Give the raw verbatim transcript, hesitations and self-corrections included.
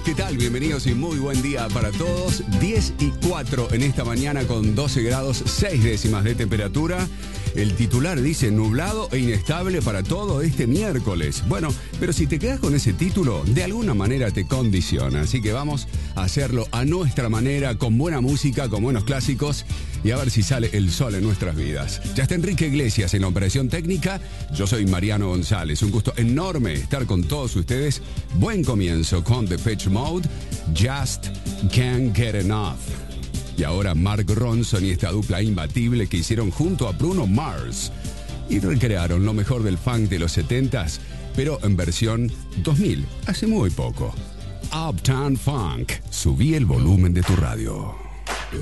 ¿qué tal? Bienvenidos y muy buen día para todos. diez y cuatro en esta mañana con doce grados, seis décimas de temperatura. El titular dice nublado e inestable para todo este miércoles. Bueno, pero si te quedas con ese título, de alguna manera te condiciona. Así que vamos a hacerlo a nuestra manera, con buena música, con buenos clásicos y a ver si sale el sol en nuestras vidas. Ya está Enrique Iglesias en la operación técnica. Yo soy Mariano González. Un gusto enorme estar con todos ustedes. Buen comienzo con Depeche Mode, Just Can't Get Enough. Y ahora Mark Ronson y esta dupla imbatible que hicieron junto a Bruno Mars y recrearon lo mejor del funk de los setentas, pero en versión dos mil, hace muy poco. Uptown Funk. Subí el volumen de tu radio.